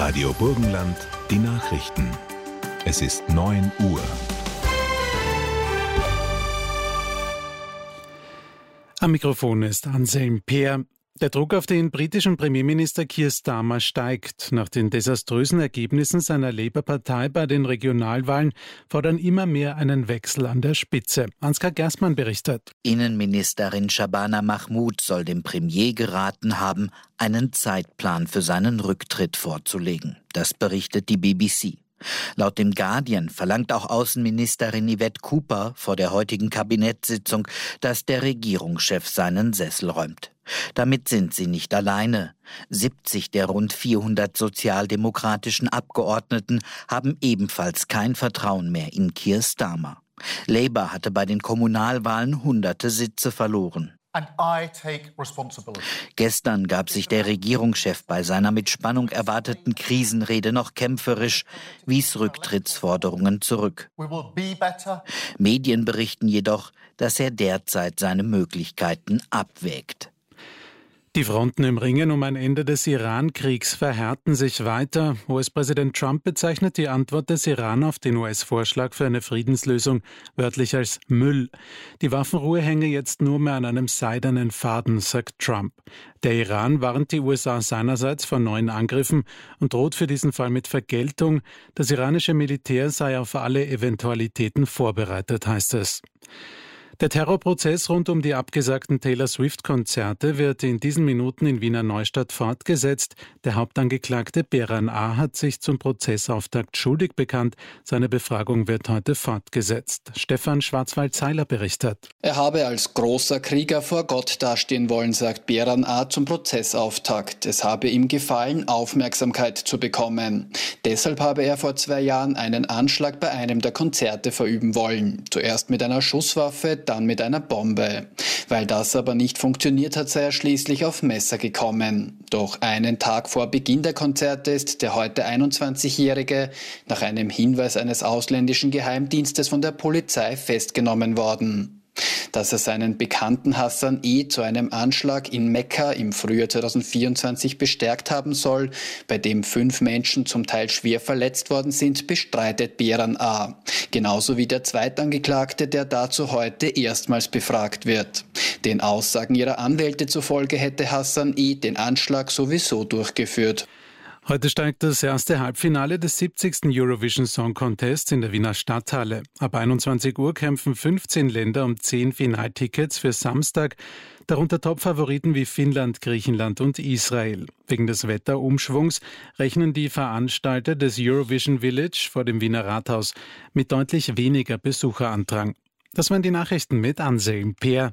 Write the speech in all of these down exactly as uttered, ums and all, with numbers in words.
Radio Burgenland, die Nachrichten. Es ist neun Uhr. Am Mikrofon ist Anselm Peer. Der Druck auf den britischen Premierminister Keir Starmer steigt. Nach den desaströsen Ergebnissen seiner Labour-Partei bei den Regionalwahlen fordern immer mehr einen Wechsel an der Spitze. Ansgar Gerstmann berichtet. Innenministerin Shabana Mahmood soll dem Premier geraten haben, einen Zeitplan für seinen Rücktritt vorzulegen. Das berichtet die B B C. Laut dem Guardian verlangt auch Außenministerin Yvette Cooper vor der heutigen Kabinettssitzung, dass der Regierungschef seinen Sessel räumt. Damit sind sie nicht alleine. siebzig der rund vierhundert sozialdemokratischen Abgeordneten haben ebenfalls kein Vertrauen mehr in Keir Starmer. Labour hatte bei den Kommunalwahlen hunderte Sitze verloren. Gestern gab sich der Regierungschef bei seiner mit Spannung erwarteten Krisenrede noch kämpferisch, wies Rücktrittsforderungen zurück. Medien berichten jedoch, dass er derzeit seine Möglichkeiten abwägt. Die Fronten im Ringen um ein Ende des Iran-Kriegs verhärten sich weiter. U S-Präsident Trump bezeichnet die Antwort des Iran auf den U S-Vorschlag für eine Friedenslösung wörtlich als Müll. Die Waffenruhe hänge jetzt nur mehr an einem seidenen Faden, sagt Trump. Der Iran warnt die U S A seinerseits vor neuen Angriffen und droht für diesen Fall mit Vergeltung. Das iranische Militär sei auf alle Eventualitäten vorbereitet, heißt es. Der Terrorprozess rund um die abgesagten Taylor Swift-Konzerte wird in diesen Minuten in Wiener Neustadt fortgesetzt. Der Hauptangeklagte Beran A. hat sich zum Prozessauftakt schuldig bekannt. Seine Befragung wird heute fortgesetzt. Stefan Schwarzwald-Seiler berichtet. Er habe als großer Krieger vor Gott dastehen wollen, sagt Beran A. zum Prozessauftakt. Es habe ihm gefallen, Aufmerksamkeit zu bekommen. Deshalb habe er vor zwei Jahren einen Anschlag bei einem der Konzerte verüben wollen. Zuerst mit einer Schusswaffe, dann mit einer Bombe. Weil das aber nicht funktioniert hat, sei er schließlich auf Messer gekommen. Doch einen Tag vor Beginn der Konzerte ist der heute einundzwanzigjährige nach einem Hinweis eines ausländischen Geheimdienstes von der Polizei festgenommen worden. Dass er seinen Bekannten Hassan E. zu einem Anschlag in Mekka im Frühjahr zweitausendvierundzwanzig bestärkt haben soll, bei dem fünf Menschen zum Teil schwer verletzt worden sind, bestreitet Beran A. Genauso wie der Zweitangeklagte, der dazu heute erstmals befragt wird. Den Aussagen ihrer Anwälte zufolge hätte Hassan E. den Anschlag sowieso durchgeführt. Heute steigt das erste Halbfinale des siebzigsten Eurovision Song Contest in der Wiener Stadthalle. Ab einundzwanzig Uhr kämpfen fünfzehn Länder um zehn Finaltickets für Samstag, darunter Top-Favoriten wie Finnland, Griechenland und Israel. Wegen des Wetterumschwungs rechnen die Veranstalter des Eurovision Village vor dem Wiener Rathaus mit deutlich weniger Besucherandrang. Das waren die Nachrichten mit Anselm Peer.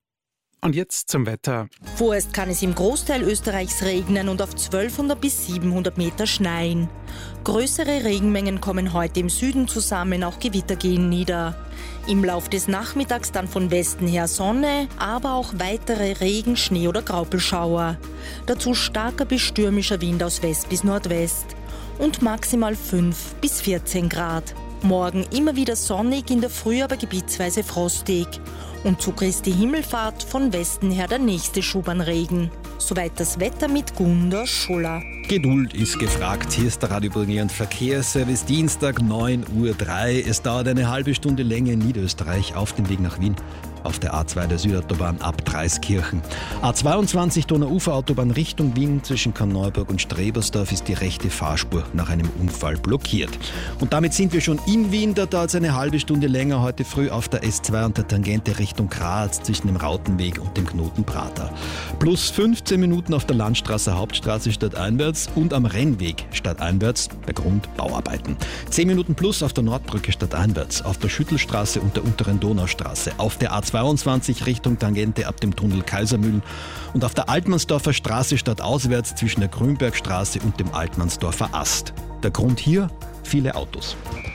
Und jetzt zum Wetter. Vorerst kann es im Großteil Österreichs regnen und auf zwölfhundert bis siebenhundert Meter schneien. Größere Regenmengen kommen heute im Süden zusammen, auch Gewitter gehen nieder. Im Lauf des Nachmittags dann von Westen her Sonne, aber auch weitere Regen-, Schnee- oder Graupelschauer. Dazu starker bis stürmischer Wind aus West bis Nordwest und maximal fünf bis vierzehn Grad. Morgen immer wieder sonnig, in der Früh aber gebietsweise frostig. Und zu Christi Himmelfahrt von Westen her der nächste Schub an Regen. Soweit das Wetter mit Gunda Schuller. Geduld ist gefragt. Hier ist der Radio Burgenland Verkehrsservice. Dienstag neun Uhr drei. Es dauert eine halbe Stunde länger in Niederösterreich auf dem Weg nach Wien. Auf der A zwei der Südautobahn ab Dreiskirchen. A zweiundzwanzig Donauuferautobahn Richtung Wien zwischen Korneuburg und Strebersdorf ist die rechte Fahrspur nach einem Unfall blockiert. Und damit sind wir schon in Wien. Da dauert es eine halbe Stunde länger heute früh auf der S zwei und der Tangente Richtung Graz zwischen dem Rautenweg und dem Knoten Prater. Plus fünfzehn Minuten auf der Landstraße Hauptstraße stadteinwärts und am Rennweg stadteinwärts bei Grund Bauarbeiten. zehn Minuten plus auf der Nordbrücke stadteinwärts, auf der Schüttelstraße und der unteren Donaustraße, auf der A zweiundzwanzig Richtung Tangente ab dem Tunnel Kaisermühlen und auf der Altmannsdorfer Straße stadtauswärts zwischen der Grünbergstraße und dem Altmannsdorfer Ast. Der Grund hier? Viele Autos.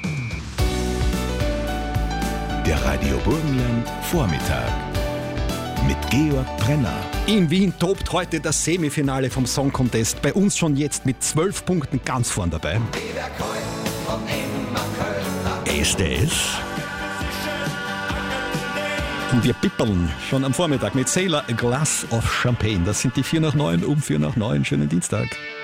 Der Radio Burgenland Vormittag mit Georg Brenner. In Wien tobt heute das Semifinale vom Song Contest. Bei uns schon jetzt mit zwölf Punkten ganz vorn dabei. Este es. Und wir pippeln schon am Vormittag mit Sailor A Glass of Champagne. Das sind die vier nach neun um vier nach neun. Schönen Dienstag.